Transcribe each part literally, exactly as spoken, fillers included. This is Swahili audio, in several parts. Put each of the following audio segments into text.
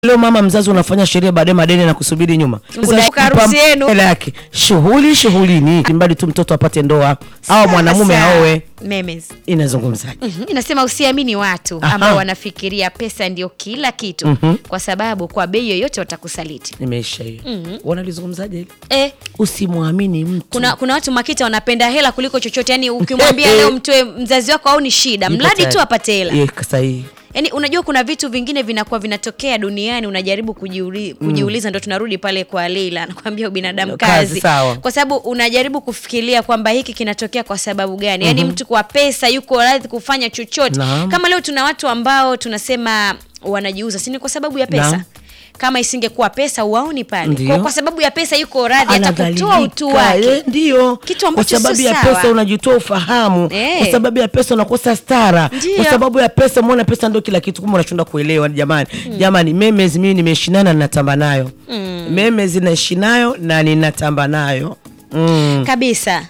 Leo mama mzazi unafanya sheria baadaye madeni na kusubiri nyuma. Harusi yenu yake. Shughuli shughulini mbali tu mtoto apate ndoa au mwanamume aoe. Memes Inazungumzaje? Mm-hmm. Inasema usiamini watu Aha. ambao wanafikiria pesa ndio kila kitu, mm-hmm. kwa sababu kwa bei yoyote watakusaliti. Nimeisha hiyo. Mm-hmm. Wanalizungumzaje hili? Eh, usimwamini mtu. Kuna kuna watu Makita wanapenda hela kuliko chochote. Yaani ukimwambia leo mtoe mzazi wako au ni shida, mradi tu apate hela. Yes, sahihi. Yaani unajua kuna vitu vingine vinakuwa vinatokea duniani unajaribu kujiuliza, kujiuliza mm. Ndio tunarudi pale kwa Leila anakuambia ubinadamu kazi, kazi kwa sababu unajaribu kufikiria kwamba hiki kinatokea kwa sababu gani. Yaani mm-hmm. mtu kwa pesa yuko radhi kufanya chochote. Naam. Kama leo tuna watu ambao tunasema wanajiuza si ni kwa sababu ya pesa. Naam. Kama isingekuwa pesa uwaoni pale. Kwa, kwa sababu ya pesa yuko radhi atakutoa utu wake. Ndio. Kwa sababu ya pesa unajitoa ufahamu. E. Kwa sababu ya pesa unakosa stara. Ndiyo. Kwa sababu ya pesa muone pesa ndio kila kitu, kumbe unashindwa kuelewa jamani. Mm. Jamani memes mimi nimeshindana na natamba nayo. Mm. Memes naishi nayo na ninatamba nayo. Mm. Kabisa.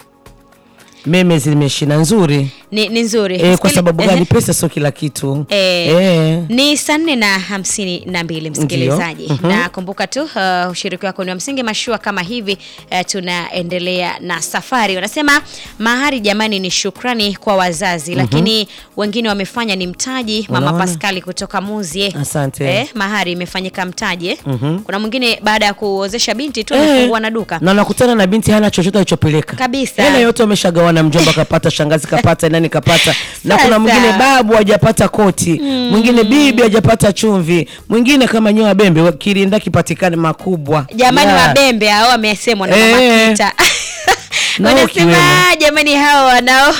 Memes nimeshina nzuri. Ni, ni nzuri. E, kwa sababu gani pesa sio kila kitu. E, e. Ni saa nne na hamsini na mbili msikilizaji. Mm-hmm. Na kumbuka tu uh, ushiriki wako ni wa msingi. Mashua kama hivi uh, tunaendelea na safari. Wanasema mahari jamani ni shukrani kwa wazazi. Mm-hmm. Lakini wengine wamefanya ni mtaji. Mama Unaona? Pascali kutoka Muzie. Asante. Eh, mahari imefanyika mtaji. Eh. Mm-hmm. Kuna mwingine baada ya kuozesha binti tu amefungua eh. na duka. Na nakutana na binti hana chochote alichopeleka. Kabisa. Hela yote wameshagawana, mjomba kapata, shangazi kapata, nani kapata. Na kuna mwingine babu hajapata koti, mm. mwingine bibi hajapata chumvi, mwingine kama nyoa bembe kirinda kipatikane makubwa. Jamani yeah. Mabembe hao wamesemwa na mama eh. Makita. Wanasema jamani hao wanao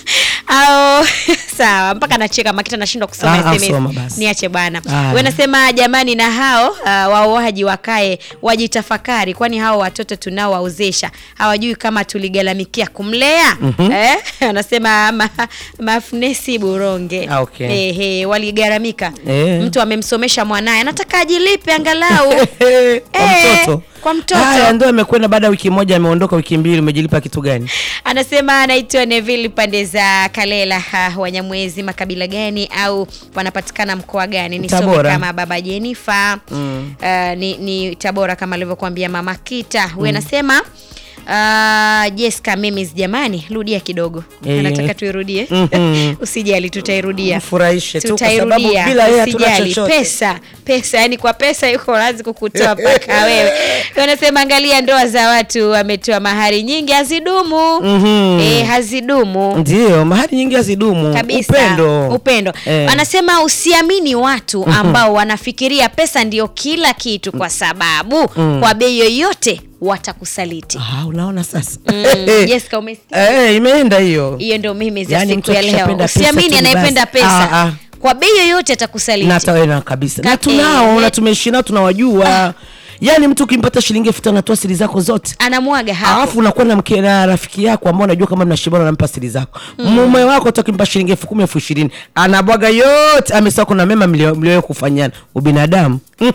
au sawa mpaka nacheka Makita nashindwa kusoma S M S. Niache bwana. Wewe nasema jamani na hao uh, waoaji wakae wajitafakari, kwani hao watoto tunao waozesha hawajui kama tuligalamikia kumlea. Mm-hmm. Eh anasema ma, Mafnesi Buronge. Ah, okay. Eh he, waligaramika. Eh. Mtu amemsomesha mwanae anataka ajilipe angalau. eh, kwa mtoto. Kwa mtoto. Haya ndio amekwenda baada wiki moja ameondoka wiki mbili, umejilipa kitu gani? Anasema anaitwa Neville pande za Kalela. Ha, Wanyamwezi makabila gani au wanapatikana mkoa gani? Nisome kama baba Jennifer. Mm. Uh, ni, ni Tabora kama alivyokuambia mama Kita. Wewe anasema Uh, Jessica Memes jamani rudia kidogo. Hey. Anataka tuirudie. Mm-hmm. Usijali tutairudia. Mfurahishe tu kwa sababu bila yeye hatuna chochote. Pesa, pesa yani kwa pesa yuko radhi kukutoa paka wewe. Wanasema angalia ndoa za watu wametoa mahari nyingi hazidumu. Mm-hmm. Eh hazidumu. Ndio, mahari nyingi hazidumu. Kabisa. Upendo. Upendo. Eh. Wanasema usiamini watu ambao wanafikiria pesa ndio kila kitu, kwa sababu mm. kwa bei yoyote watakusaliti. Ah, unaona sasa. Mm, Jessica umesikia? Eh, imeenda hiyo. Hiyo ndio mimi za yani siku ya leo. Usiamini anayependa pesa. Ah, ah. Kwa bei yoyote atakusaliti. Na tawena kabisa. Na tunao na tumeishi nao tunawajua. Ah. Yaani mtu ukimpata shilingi elfu tano anatoa siri zako zote. Anamwaga hapo. Alafu unakuwa na mke na rafiki yako ambao unajua kama mnashibana anampa siri zako. Mm. Mume wako atakimpa shilingi elfu kumi elfu ishirini anabwaga yote, amesahau kuna mema mlio kufanyana. Ubinadamu.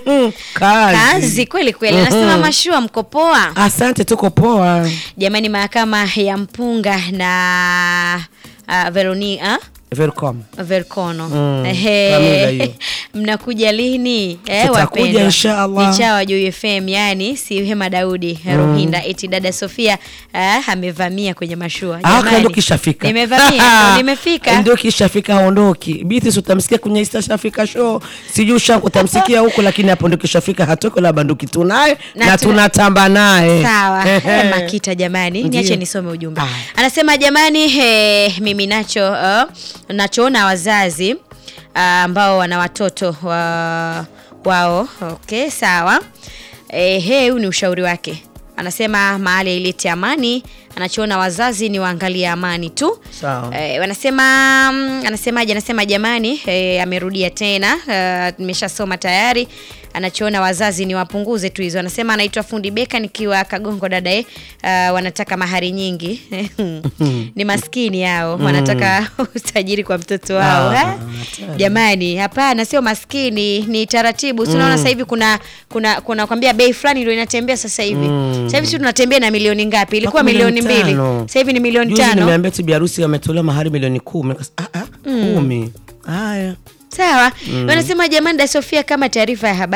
Kazi. Kazi kweli kweli. Mm-hmm. Nasema Mashua mko poa? Asante tuko poa. Jamani mahakama ya Mpunga na uh, Veronica Welcome. Verkono. Mm, hey. Mnakuja lini? Eh wapendwa. Inshallah. Nichawa Joy F M yani si Hema Daudi. Mm. Rohinda eti dada Sofia eh, amevamia kwenye mashua. Jamani. Ah ndio kishafika. Nimevamia, nimefika. Ndio kishafika haondoki. Biti utamsikia kwenye East Africa show. Sijui shangu utamsikia huko, lakini hapo ndio kishafika, hatoko la banduki tunaye na, na tunatamba naye. Sawa. Makita jamani. Niache nisome ujumbe. Ah. Anasema jamani he, mimi nacho uh, nachoona wazazi ambao uh, wana watoto wa, wao. Okay, sawa. Eh, hey, huu ni ushauri wake. Anasema mahali ilete amani, anachoona wazazi ni waangalia amani tu. Sawa. Eh, wanasema anasemaje anasema jamani eh, amerudia tena. Uh, nimeshasoma tayari. Anachoona wazazi ni wapunguze tu hizo. Anasema anaitwa Fundi Beka nikiwa Kagongo dada eh. Uh, wanataka mahari nyingi. Ni maskini hao. Wanataka utajiri kwa mtoto wao. Ah, jamani, hapana sio maskini, ni taratibu. Unaona mm. sasa hivi kuna kuna kuna kwambia bei fulani ndio inatembea sasa hivi. Mm. Sasa hivi tunatembea na milioni ngapi? Ilikuwa milioni mbili. Sasa hivi ni milioni tano. Juzi nimeambia tu biharusi ametolewa mahari milioni kumi. Ah ah, kumi. Haya. Sawa. Mm. Wanasema jamani, Da Sofia, kama taarifa ya habari